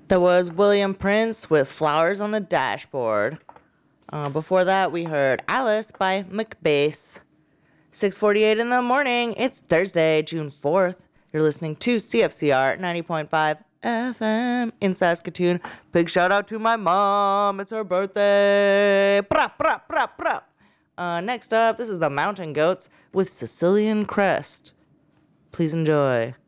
That was William Prince with Flowers on the Dashboard. Before that, we heard Alice by McBass. 6:48 in the morning. It's Thursday, June 4th. You're listening to CFCR 90.5 FM in Saskatoon. Big shout out to my mom. It's her birthday. Next up, this is the Mountain Goats with Sicilian Crest. Please enjoy.